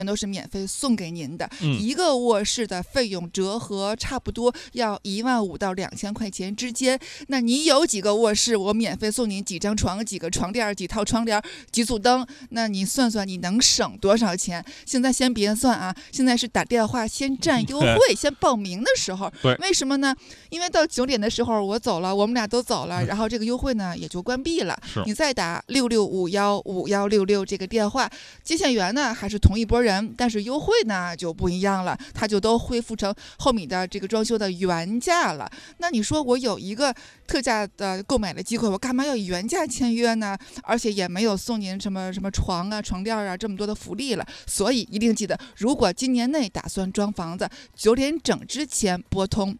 都是免费送给您的。 一个卧室的费用折合差不多要15000到2000块钱之间。那你有几个卧室，我免费送您几张床、几个床垫、几套窗帘、几组灯。那你算算你能省多少钱？现在先别算啊，现在是打电话先占优惠、先报名的时候。为什么呢？因为到9点的时候我走了，我们俩都走了，然后这个优惠呢也就关闭了。你再打66515166这个电话，接线员呢还是同一拨人，但是优惠呢就不一样了，它就都恢复成后米的这个装修的原价了。那你说我有一个特价的购买的机会，我干嘛要以原价签约呢？而且也没有送您什么床啊、床垫啊这么多的福利了。所以一定记得，如果今年内打算装房子，9点整之前拨通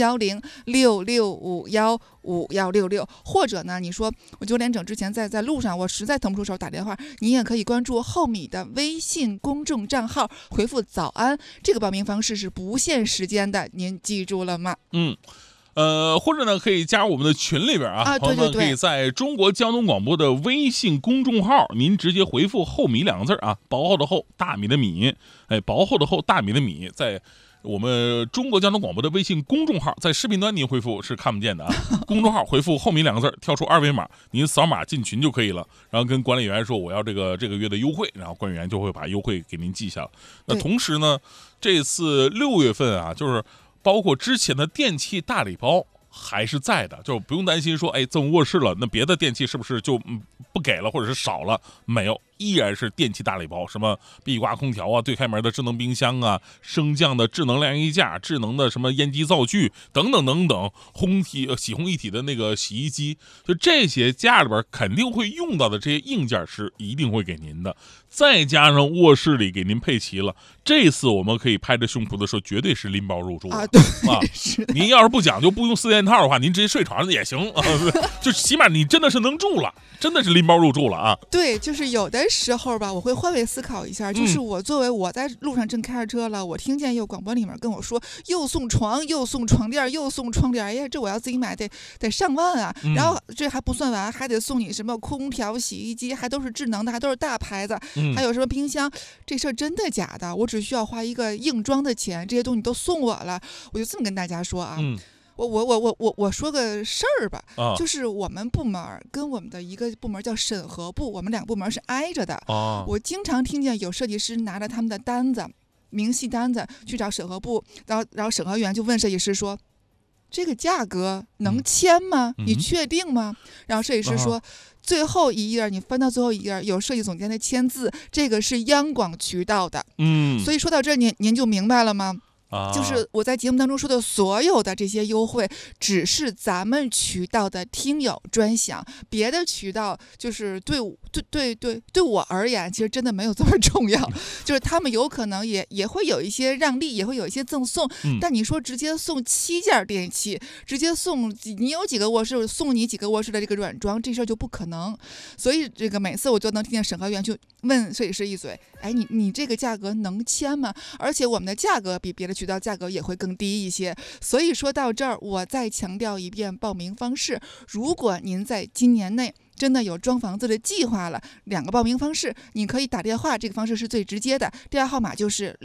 01066515166，或者呢，你说我9点整之前在路上，我实在腾不出手打电话，你也可以关注后米的微信公众账号，回复早安，这个报名方式是不限时间的，您记住了吗？ 或者呢，可以加入我们的群里边啊， 对， 可以在中国交通广播的微信公众号，您直接回复后米2个字啊，薄厚的厚，大米的米，薄厚的厚，大米的米，在我们中国交通广播的微信公众号，在视频端您回复是看不见的啊，公众号回复后米2个字，跳出2维码，您扫码进群就可以了，然后跟管理员说我要这个月的优惠，然后管理员就会把优惠给您记下了。那同时呢，这次6月份啊，就是包括之前的电器大礼包还是在的，就不用担心说赠卧室了，那别的电器是不是就不给了或者是少了？没有，依然是电器大礼包，什么壁挂空调啊、对开门的智能冰箱啊、升降的智能晾衣架、智能的什么烟机灶具等等等等，洗烘一体的那个洗衣机，就这些家里边肯定会用到的这些硬件是一定会给您的，再加上卧室里给您配齐了，这次我们可以拍着胸脯的说，绝对是拎包入住啊！对啊， 您要是不讲究不用4件套的话，您直接睡床上也行啊，就起码你真的是能住了，真的是拎包入住了啊！ 对，就是有的时候吧，我会换位思考一下，就是我在路上正开着车了，我听见有广播里面跟我说又送床又送床垫又送窗帘，哎呀，这我要自己买得上万啊！然后这还不算完，还得送你什么空调、洗衣机，还都是智能的，还都是大牌子，还有什么冰箱，这事儿真的假的？我只需要花一个硬装的钱，这些东西都送我了，我就这么跟大家说啊。我说个事儿吧，就是我们部门跟我们的一个部门叫审核部，我们2个部门是挨着的。我经常听见有设计师拿着他们的单子，明细单子去找审核部，然后审核员就问设计师说：“这个价格能签吗？你确定吗？”然后设计师说：“最后一页，你翻到最后一页有设计总监的签字，这个是央广渠道的。”所以说到这儿，您就明白了吗？就是我在节目当中说的所有的这些优惠，只是咱们渠道的听友专享，别的渠道就是对我而言，其实真的没有这么重要。就是他们有可能也会有一些让利，也会有一些赠送，但你说直接送7件电器，直接送你有几个卧室，送你几个卧室的这个软装，这事儿就不可能。所以这个每次我就能听见审核员去问设计师一嘴，你这个价格能签吗？而且我们的价格比别的渠道价格也会更低一些。所以说到这儿，我再强调一遍报名方式。如果您在今年内真的有装房子的计划了，2个报名方式，你可以打电话，这个方式是最直接的，电话号码就是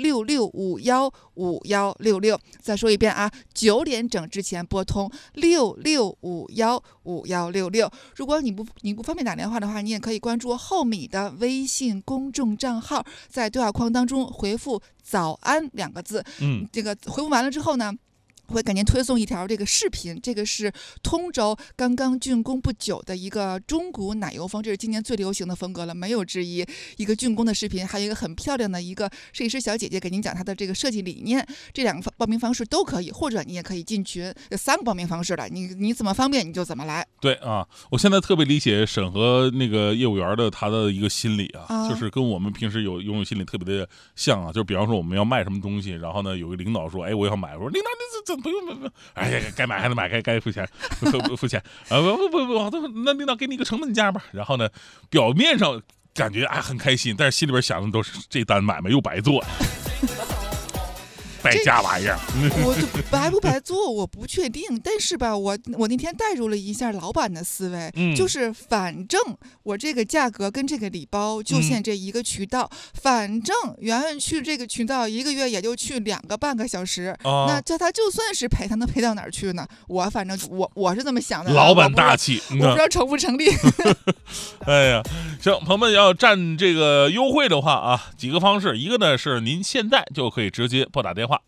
66515166。再说一遍啊，9点整之前拨通66515166。如果你不方便打电话的话，你也可以关注后米的微信公众账号，在对话框当中回复早安2个字，这个回复完了之后呢，会给您推送一条这个视频，这个是通州刚刚竣工不久的一个中古奶油风，这是今年最流行的风格了，没有之一。一个竣工的视频，还有一个很漂亮的一个设计师小姐姐给您讲她的这个设计理念。这2个报名方式都可以，或者你也可以进群，有3个报名方式了，你怎么方便你就怎么来。 对啊，我现在特别理解审核那个业务员的他的一个心理啊，就是跟我们平时拥有心理特别的像啊。就比方说我们要卖什么东西，然后呢有个领导说，我要买，我说领导这不用，该买还得买，该付钱付钱啊，不，那领导给你一个成本价吧。然后呢，表面上感觉很开心，但是心里边想的都是这单买卖又白做。 败家玩意儿。 我就白不白做我不确定，但是吧，我那天带入了一下老板的思维，就是反正我这个价格跟这个礼包就限这一个渠道，反正圆圆去这个渠道1个月也就去2个半个小时，那叫他就算是赔，他能赔到哪儿去呢？我反正我是这么想的， 老板大气， 我不知道成不成立。 哎呀，行，朋友们要占这个优惠的话啊，几个方式，一个呢是您现在就可以直接拨打电话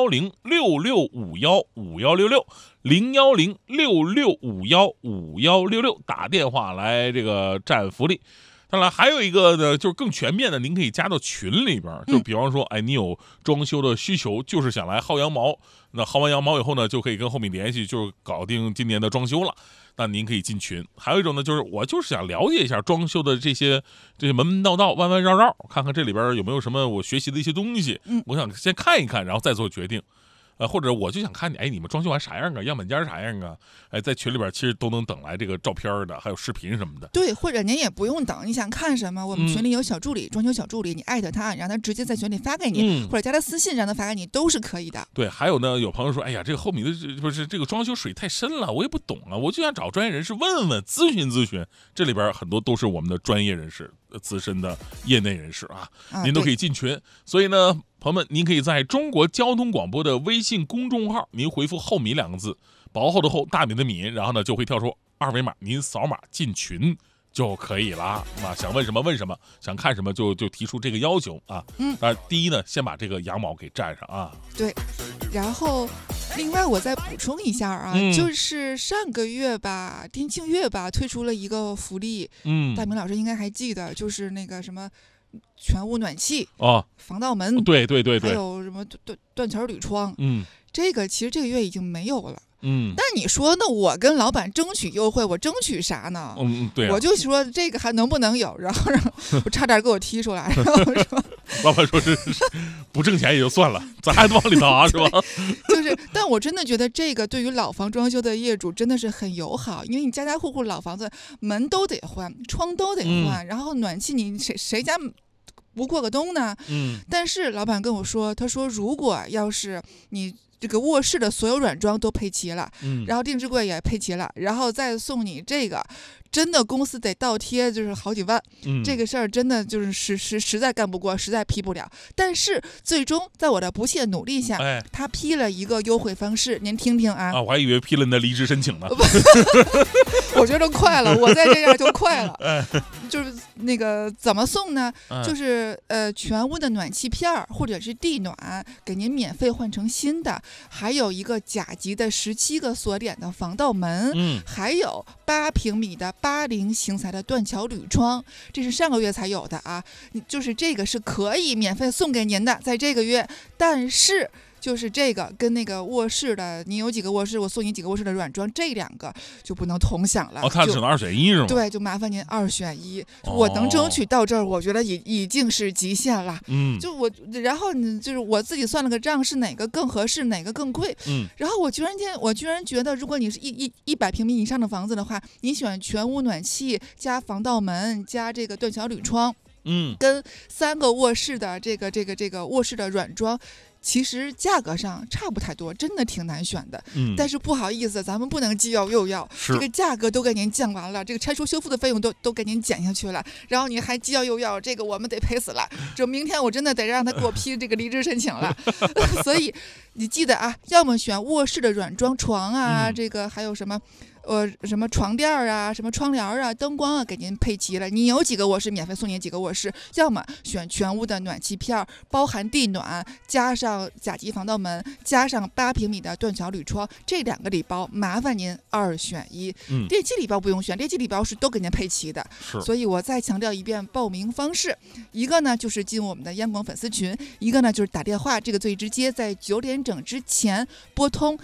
01066515166，01066515166，打电话来这个占福利。当然还有一个呢，就是更全面的，您可以加到群里边，就比方说，哎，你有装修的需求，就是想来薅羊毛，那薅完羊毛以后呢，就可以跟后面联系，就是搞定今年的装修了。那您可以进群。还有一种呢，就是我就是想了解一下装修的这些门门道道、弯弯绕绕，看看这里边有没有什么我学习的一些东西。我想先看一看，然后再做决定。或者我就想看你，哎，你们装修完啥样啊？样本间啥样啊？哎，在群里边其实都能等来这个照片的，还有视频什么的。 对，或者您也不用等，你想看什么，我们群里有小助理，装修小助理，你艾特他，让他直接在群里发给你，或者加他私信让他发给你，都是可以的。 对，还有呢，有朋友说，哎呀，这个后米的不是这个装修水太深了，我也不懂啊，我就想找专业人士问问，咨询咨询。这里边很多都是我们的专业人士、资深的业内人士啊，您都可以进群。所以呢，朋友们，您可以在中国交通广播的微信公众号，您回复"后米"2个字，薄厚的厚，大米的米，然后呢就会跳出二维码，您扫码进群就可以了啊！想问什么问什么，想看什么就提出这个要求啊。第一呢，先把这个羊毛给占上啊。 对，然后另外我再补充一下啊，就是上个月吧，天庆月吧推出了一个福利，大明老师应该还记得，就是那个什么全屋暖气防盗门， 对，还有什么断桥铝窗，这个其实这个月已经没有了。但你说那我跟老板争取优惠，我争取啥呢？ 对、 我就说这个还能不能有，然后我差点给我踢出来，然后说老板说这不挣钱也就算了，咱还得往里砸是吧？ 就是，但我真的觉得这个对于老房装修的业主真的是很友好，因为你家家户户老房子门都得换，窗都得换，然后暖气你谁家不过个冬呢？但是老板跟我说，他说如果要是你这个卧室的所有软装都配齐了，然后定制柜也配齐了，然后再送你这个，真的公司得倒贴就是好几万，这个事儿真的就是实在干不过，实在批不了。但是最终在我的不懈努力下，他批了一个优惠方式，您听听啊。 我还以为批了你的离职申请呢。 我觉得快了，我再这样就快了。就是那个怎么送呢？就是全屋的暖气片或者是地暖，给您免费换成新的，还有一个甲级的17个锁点的防盗门，还有8平米的80型材的断桥铝窗，这是上个月才有的啊。就是这个是可以免费送给您的，在这个月，但是。就是这个跟那个卧室的，你有几个卧室，我送你几个卧室的软装，这2个就不能同享了。 它只能2选1是吗？ 对，就麻烦您2选1。我能争取到这儿，我觉得已经是极限了。就然后就是我自己算了个账，是哪个更合适，哪个更贵。然后我居然觉得，如果你是100平米以上的房子的话，你选全屋暖气加防盗门加这个断桥铝窗，跟3个卧室的这个卧室的软装。其实价格上差不太多，真的挺难选的。但是不好意思，咱们不能既要又要，这个价格都给您降完了，这个拆除修复的费用都给您减下去了，然后你还既要又要，这个我们得赔死了。这明天我真的得让他给我批这个离职申请了。所以你记得啊，要么选卧室的软装床啊，这个还有什么。什么床垫啊，什么窗帘啊，灯光啊，给您配齐了。你有几个卧室，免费送您几个卧室。要么选全屋的暖气片，包含地暖，加上甲级防盗门，加上8平米的断桥铝窗，这2个礼包麻烦您2选1。电器礼包不用选，电器礼包是都给您配齐的。所以我再强调一遍报名方式，一个呢就是进我们的央广粉丝群，一个呢就是打电话，这个最直接，在9点整之前拨通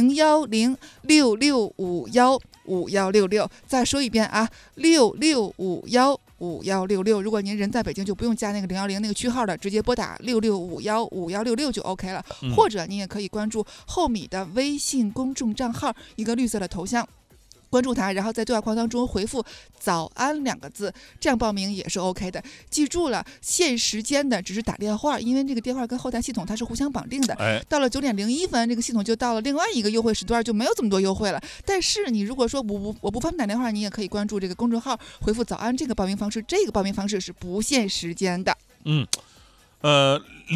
01066515166，再说一遍啊，66515166。如果您人在北京，就不用加那个010那个区号的，直接拨打66515166就 OK 了。或者你也可以关注后米的微信公众账号，一个绿色的头像。 关注它，然后在对话框当中回复早安2个字，这样报名也是 OK 的。记住了，限时间的只是打电话，因为这个电话跟后台系统它是互相绑定的。到了9点01分，这个系统就到了另外一个优惠时段，就没有这么多优惠了。但是你如果说我不方便打电话，你也可以关注这个公众号，回复早安这个报名方式，这个报名方式是不限时间的。